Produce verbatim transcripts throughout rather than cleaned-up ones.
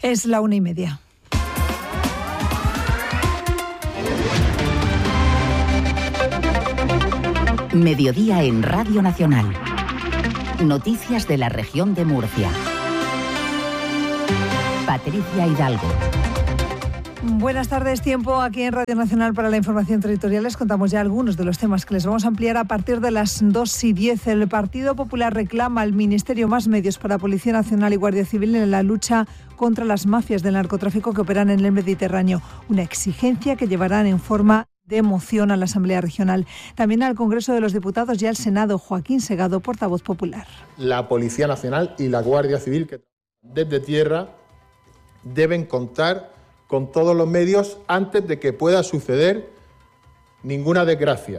Es la una y media. Mediodía en Radio Nacional. Noticias de la región de Murcia. Patricia Hidalgo. Buenas tardes, tiempo aquí en Radio Nacional para la información territorial. Les contamos ya algunos de los temas que les vamos a ampliar a partir de las dos y diez. El Partido Popular reclama al Ministerio más medios para Policía Nacional y Guardia Civil en la lucha contra las mafias del narcotráfico que operan en el Mediterráneo. Una exigencia que llevarán en forma de moción a la Asamblea Regional. También al Congreso de los Diputados y al Senado. Joaquín Segado, portavoz popular. La Policía Nacional y la Guardia Civil, que desde tierra deben contar con todos los medios antes de que pueda suceder ninguna desgracia,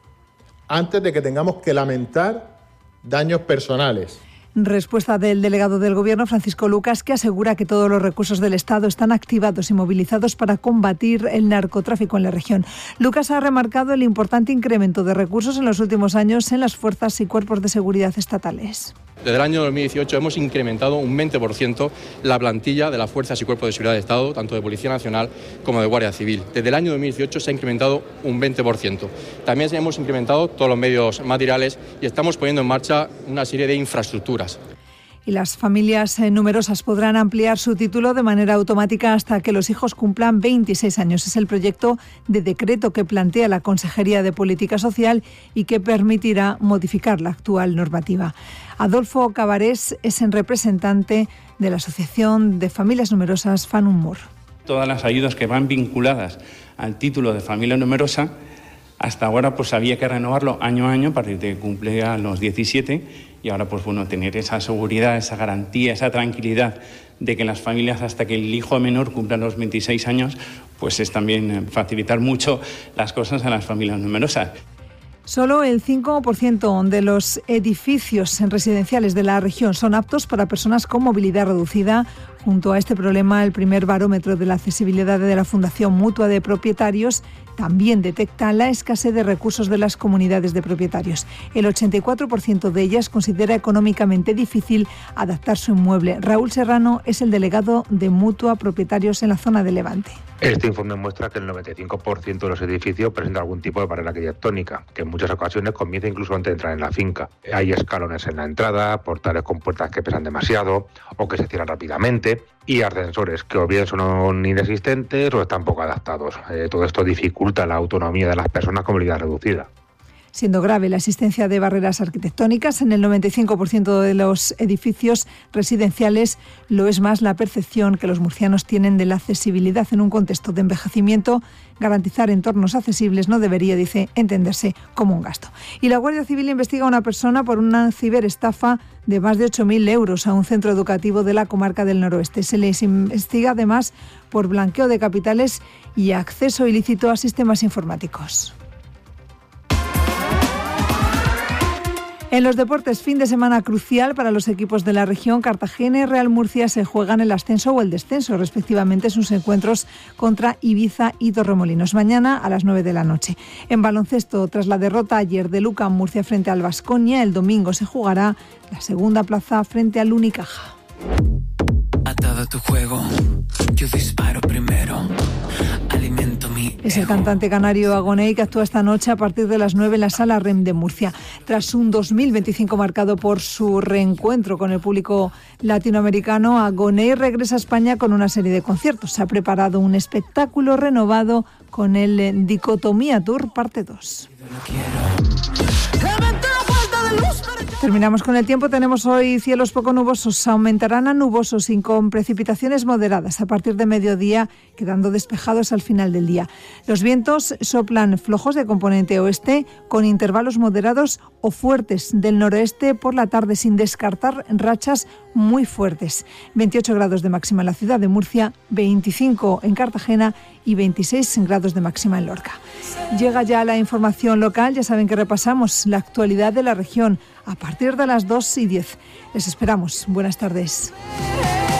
antes de que tengamos que lamentar daños personales. Respuesta del delegado del Gobierno, Francisco Lucas, que asegura que todos los recursos del Estado están activados y movilizados para combatir el narcotráfico en la región. Lucas ha remarcado el importante incremento de recursos en los últimos años en las fuerzas y cuerpos de seguridad estatales. Desde el año dos mil dieciocho hemos incrementado un veinte por ciento la plantilla de las fuerzas y cuerpos de seguridad del Estado, tanto de Policía Nacional como de Guardia Civil. Desde el año dos mil dieciocho se ha incrementado un veinte por ciento. También hemos incrementado todos los medios materiales y estamos poniendo en marcha una serie de infraestructuras. Y las familias numerosas podrán ampliar su título de manera automática hasta que los hijos cumplan veintiséis años. Es el proyecto de decreto que plantea la Consejería de Política Social y que permitirá modificar la actual normativa. Adolfo Cabarés es el representante de la Asociación de Familias Numerosas FANUMOR. Todas las ayudas que van vinculadas al título de familia numerosa, hasta ahora pues había que renovarlo año a año a partir de que cumplía los diecisiete. Y ahora, pues bueno, tener esa seguridad, esa garantía, esa tranquilidad de que las familias, hasta que el hijo menor cumpla los veintiséis años, pues es también facilitar mucho las cosas a las familias numerosas. Solo el cinco por ciento de los edificios residenciales de la región son aptos para personas con movilidad reducida. Junto a este problema, el primer barómetro de la accesibilidad de la Fundación Mutua de Propietarios también detecta la escasez de recursos de las comunidades de propietarios. El ochenta y cuatro por ciento de ellas considera económicamente difícil adaptar su inmueble. Raúl Serrano es el delegado de Mutua Propietarios en la zona de Levante. Este informe muestra que el noventa y cinco por ciento de los edificios presenta algún tipo de barrera arquitectónica, que en muchas ocasiones comienza incluso antes de entrar en la finca. Hay escalones en la entrada, portales con puertas que pesan demasiado o que se cierran rápidamente, y ascensores que o bien son inexistentes o están poco adaptados. Eh, todo esto dificulta la autonomía de las personas con movilidad reducida. Siendo grave la existencia de barreras arquitectónicas en el noventa y cinco por ciento de los edificios residenciales, lo es más la percepción que los murcianos tienen de la accesibilidad en un contexto de envejecimiento. Garantizar entornos accesibles no debería, dice, entenderse como un gasto. Y la Guardia Civil investiga a una persona por una ciberestafa de más de ocho mil euros a un centro educativo de la comarca del Noroeste. Se les investiga además por blanqueo de capitales y acceso ilícito a sistemas informáticos. En los deportes, fin de semana crucial para los equipos de la región. Cartagena y Real Murcia se juegan el ascenso o el descenso, respectivamente, sus encuentros contra Ibiza y Torremolinos. Mañana a las nueve de la noche. En baloncesto, tras la derrota ayer de UCAM Murcia frente al Baskonia, el domingo se jugará la segunda plaza frente al Unicaja. Atado a tu juego, yo disparo primero. Alimento mi Es el cantante canario Agoney que actúa esta noche a partir de las nueve en la Sala Rem de Murcia. Tras un dos mil veinticinco marcado por su reencuentro con el público latinoamericano, Agoney regresa a España con una serie de conciertos. Se ha preparado un espectáculo renovado con el Dicotomía Tour parte dos. Terminamos con el tiempo. Tenemos hoy cielos poco nubosos. Aumentarán a nubosos y con precipitaciones moderadas a partir de mediodía, quedando despejados al final del día. Los vientos soplan flojos de componente oeste, con intervalos moderados o fuertes del noroeste por la tarde, sin descartar rachas muy fuertes. veintiocho grados de máxima en la ciudad de Murcia, veinticinco en Cartagena y veintiséis grados de máxima en Lorca. Llega ya la información local. Ya saben que repasamos la actualidad de la región a partir de las dos y diez. Les esperamos. Buenas tardes.